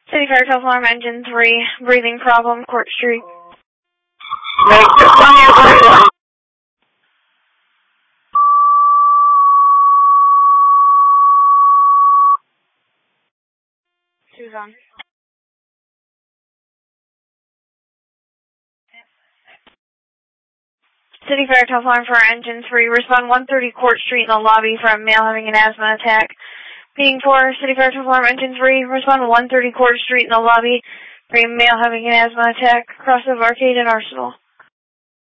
City Fire Top Alarm, Engine 3, breathing problem, Court Street. Susan. City Fire Top Alarm for Engine 3, respond 130 Court Street in the lobby for a male having an asthma attack. Meeting 4, City Fire Top Alarm, Engine 3, respond 130 Court Street in the lobby for a male having an asthma attack, across the Arcade and Arsenal.